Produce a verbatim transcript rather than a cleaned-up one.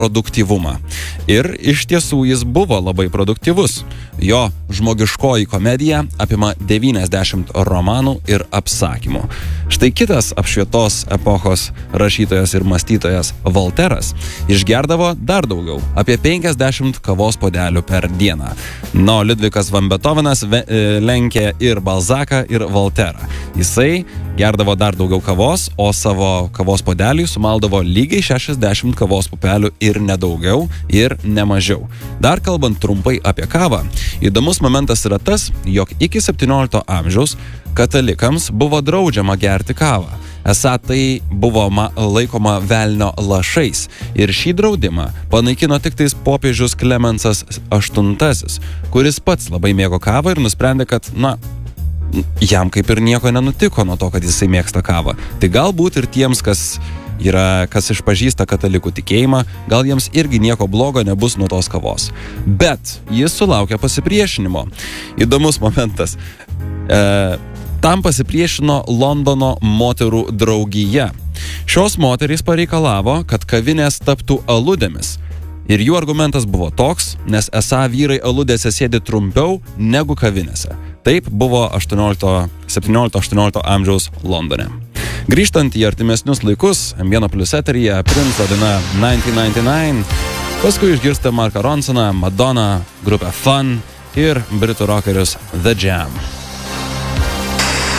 produktyvumą. Ir iš tiesų jis buvo labai produktyvus. Jo žmogiškoji komedija apima devyniasdešimt romanų ir apsakymų. Štai kitas apšvietos epochos rašytojas ir mąstytojas Volteras išgerdavo dar daugiau, apie penkiasdešimt kavos puodelių per dieną. Na, Liudvikas van Beethovenas lenkė ir Balzaką, ir Volterą. Jisai gerdavo dar daugiau kavos, o savo kavos puodelį sumaldavo lygiai šešiasdešimt kavos pupelių ir nedaugiau, ir nemažiau. Dar kalbant trumpai apie kavą, įdomus momentas yra tas, jog iki septyniolikto amžiaus katalikams buvo draudžiama gerti kavą. Esą tai buvo laikoma velnio lašais ir šį draudimą panaikino tik tais popiežius Klemensas aštuntasis, kuris pats labai mėgo kavą ir nusprendė, kad, na, jam kaip ir nieko nenutiko nuo to, kad jisai mėgsta kavą. Tai galbūt ir tiems, kas yra, kas išpažįsta katalikų tikėjimą, gal jiems irgi nieko blogo nebus nuo tos kavos. Bet jis sulaukė pasipriešinimo. Įdomus momentas. E, tam pasipriešino Londono moterų draugija. Šios moterys pareikalavo, kad kavinės taptų aludėmis. Ir jų argumentas buvo toks, nes esą vyrai aludėse sėdi trumpiau negu kavinėse. Taip buvo septyniolikto aštuoniolikto amžiaus Londone. Grįžtant į artimesnius laikus, M vienas plius eteryje Princo daina devyniasdešimt devyni, paskui išgirsta Marką Ronsoną, Madonna, grupę Fun ir britų rockerius The Jam.